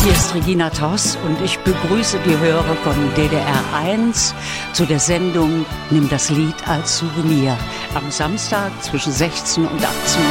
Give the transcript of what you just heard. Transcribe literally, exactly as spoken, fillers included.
Hier ist Regina Toss und ich begrüße die Hörer von D D R eins zu der Sendung Nimm das Lied als Souvenir am Samstag zwischen sechzehn und achtzehn Uhr.